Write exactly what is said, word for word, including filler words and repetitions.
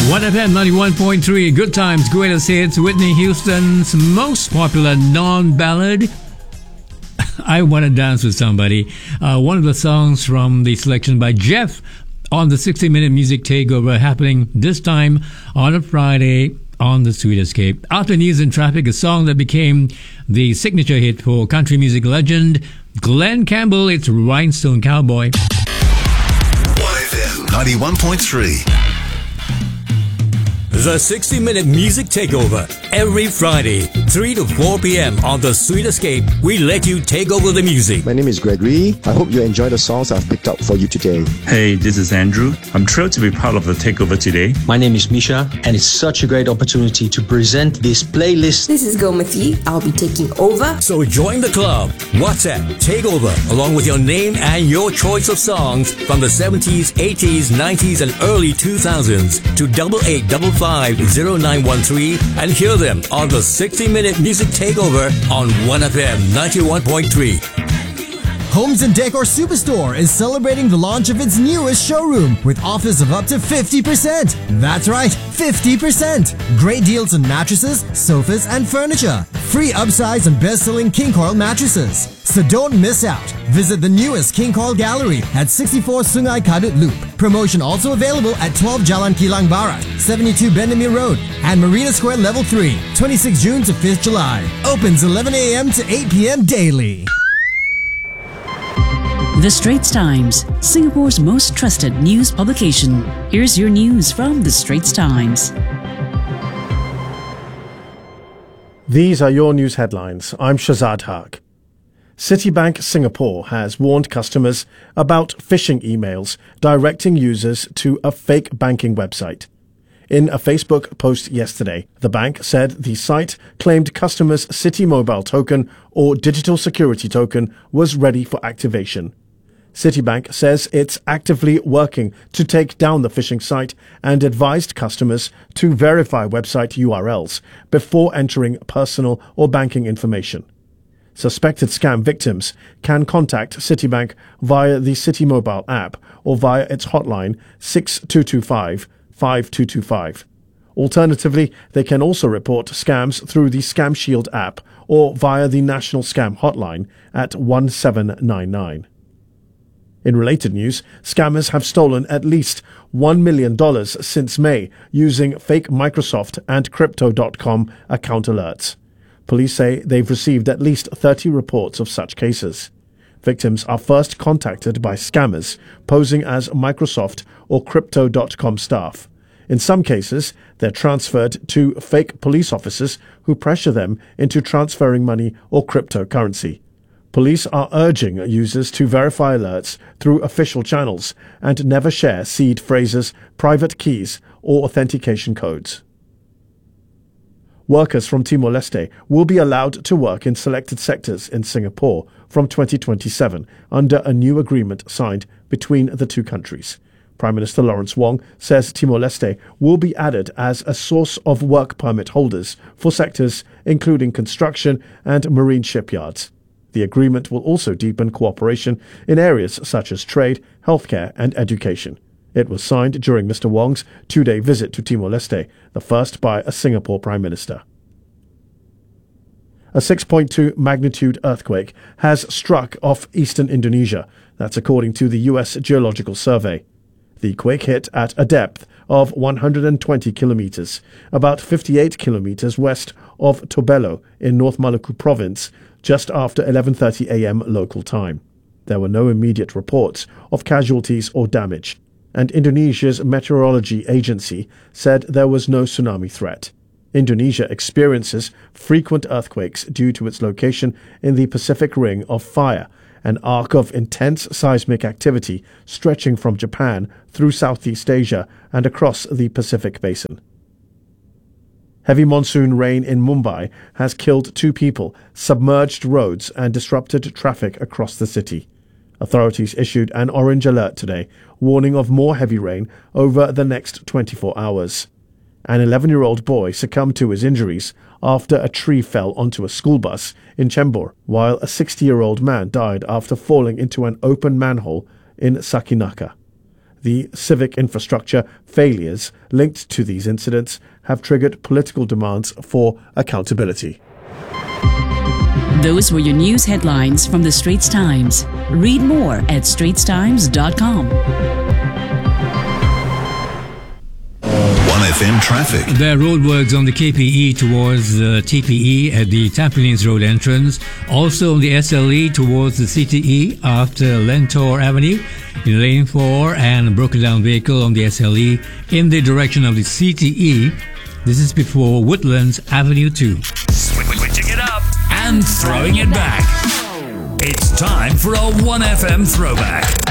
one F M ninety-one point three, Good Times, Greatest Hits, Whitney Houston's most popular non-ballad, I Want to Dance with Somebody. Uh, one of the songs from the selection by Jeff on the sixty minute Music Takeover, happening this time on a Friday on the Sweet Escape. After News and Traffic, a song that became the signature hit for country music legend Glenn Campbell. It's Rhinestone Cowboy. one F M ninety-one point three. The sixty minute Music Takeover. Every Friday, three to four p.m. on The Sweet Escape, we let you take over the music. My name is Gregory. I hope you enjoy the songs I've picked out for you today. Hey, this is Andrew. I'm thrilled to be part of the takeover today. My name is Misha, and it's such a great opportunity to present this playlist. This is Gomati. I'll be taking over. So join the club. WhatsApp Takeover, along with your name and your choice of songs from the seventies, eighties, nineties, and early two thousands to double eight double five zero nine one three and hear them on the sixty minute Music Takeover on one F M ninety-one point three. Homes and Decor Superstore is celebrating the launch of its newest showroom with offers of up to fifty percent. That's right, fifty percent. Great deals on mattresses, sofas, and furniture. Free upsize on best-selling King Coil mattresses. So don't miss out. Visit the newest King Coil Gallery at sixty-four Sungai Kadut Loop. Promotion also available at twelve Jalan Kilang Barat, seventy-two Bendemeer Road, and Marina Square Level three, twenty-sixth June to fifth July. Opens eleven a.m. to eight p.m. daily. The Straits Times, Singapore's most trusted news publication. Here's your news from The Straits Times. These are your news headlines. I'm Shazad Haq. Citibank Singapore has warned customers about phishing emails directing users to a fake banking website. In a Facebook post yesterday, the bank said the site claimed customers' Citi Mobile token or digital security token was ready for activation. Citibank says it's actively working to take down the phishing site and advised customers to verify website U R Ls before entering personal or banking information. Suspected scam victims can contact Citibank via the Citi Mobile app or via its hotline six two two five, five two two five. Alternatively, they can also report scams through the Scam Shield app or via the National Scam Hotline at one seven nine nine. In related news, scammers have stolen at least one million dollars since May using fake Microsoft and Crypto dot com account alerts. Police say they've received at least thirty reports of such cases. Victims are first contacted by scammers posing as Microsoft or Crypto dot com staff. In some cases, they're transferred to fake police officers who pressure them into transferring money or cryptocurrency. Police are urging users to verify alerts through official channels and never share seed phrases, private keys, or authentication codes. Workers from Timor-Leste will be allowed to work in selected sectors in Singapore from twenty twenty-seven under a new agreement signed between the two countries. Prime Minister Lawrence Wong says Timor-Leste will be added as a source of work permit holders for sectors including construction and marine shipyards. The agreement will also deepen cooperation in areas such as trade, healthcare and education. It was signed during Mister Wong's two-day visit to Timor-Leste, the first by a Singapore Prime Minister. A six point two magnitude earthquake has struck off eastern Indonesia. That's according to the U S Geological Survey. The quake hit at a depth of one hundred twenty kilometers, about fifty-eight kilometers west of Tobelo in North Maluku province, just after eleven thirty a.m. local time. There were no immediate reports of casualties or damage, and Indonesia's meteorology agency said there was no tsunami threat. Indonesia experiences frequent earthquakes due to its location in the Pacific Ring of Fire, an arc of intense seismic activity stretching from Japan through Southeast Asia and across the Pacific Basin. Heavy monsoon rain in Mumbai has killed two people, submerged roads and disrupted traffic across the city. Authorities issued an orange alert today, warning of more heavy rain over the next twenty-four hours. An eleven-year-old boy succumbed to his injuries after a tree fell onto a school bus in Chembur, while a sixty-year-old man died after falling into an open manhole in Sakinaka. The civic infrastructure failures linked to these incidents have triggered political demands for accountability. Those were your news headlines from the Straits Times. Read more at straits times dot com. one F M traffic. There are roadworks on the K P E towards the T P E at the Tampines Road entrance. Also on the S L E towards the C T E after Lentor Avenue in lane four, and a broken down vehicle on the S L E in the direction of the C T E. This is before Woodlands Avenue two. Switching it up and throwing it back. It's time for a one F M throwback.